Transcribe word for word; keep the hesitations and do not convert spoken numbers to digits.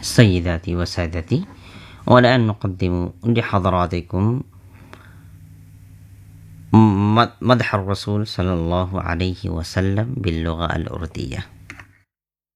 سيداتي وسادتي، والآن نقدم لحضراتكم مدح الرسول صلى الله عليه وسلم باللغة الأردية.